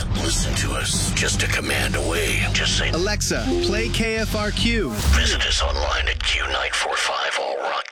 Listen to us just a command away. Just say, Alexa, play KFRQ. Visit us online at Q945allrock.com.